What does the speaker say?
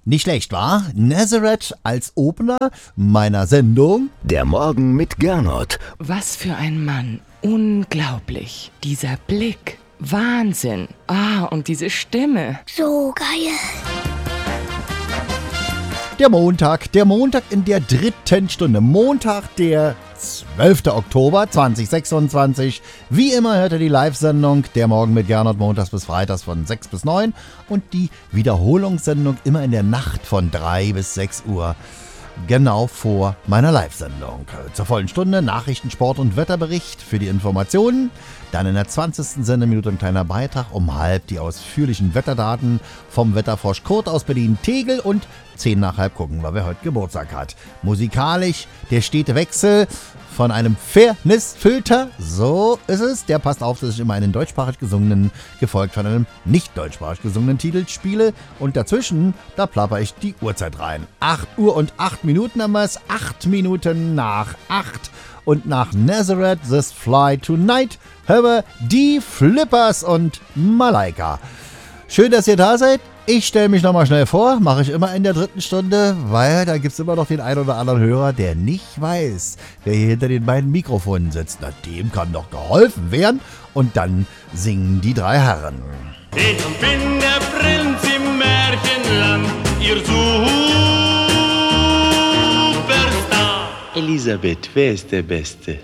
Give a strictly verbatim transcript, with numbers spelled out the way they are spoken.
Nicht schlecht, wa? Nazareth als Opener meiner Sendung. Der Morgen mit Gernot. Was für ein Mann. Unglaublich. Dieser Blick. Wahnsinn. Ah, und diese Stimme. So geil. Der Montag, der Montag in der dritten Stunde. Montag, der zwölfter Oktober zweitausendsechsundzwanzig. Wie immer hört ihr die Live-Sendung Der Morgen mit Gernot montags bis freitags von sechs bis neun und die Wiederholungssendung immer in der Nacht von drei bis sechs Uhr. Genau vor meiner Live-Sendung. Zur vollen Stunde Nachrichten, Sport und Wetterbericht für die Informationen. Dann in der zwanzigsten Sendeminute ein kleiner Beitrag. Um halb die ausführlichen Wetterdaten vom Wetterfrosch Kurt aus Berlin-Tegel. Und zehn nach halb gucken wir, wer heute Geburtstag hat. Musikalisch der stete Wechsel von einem Fairness-Filter. So ist es. Der passt auf, dass ich immer einen deutschsprachig gesungenen, gefolgt von einem nicht deutschsprachig gesungenen Titel spiele. Und dazwischen, da plapper ich die Uhrzeit rein. acht Uhr und acht Minuten haben wir es. acht Minuten nach acht. Und nach Nazareth, This Fly Tonight, hören wir die Flippers und Malaika. Schön, dass ihr da seid. Ich stelle mich nochmal schnell vor, mache ich immer in der dritten Stunde, weil da gibt es immer noch den einen oder anderen Hörer, der nicht weiß, wer hier hinter den beiden Mikrofonen sitzt. Na, dem kann doch geholfen werden. Und dann singen die drei Herren. Ich bin der Prinz im Märchenland, ihr Superstar. Elisabeth, wer ist der Beste?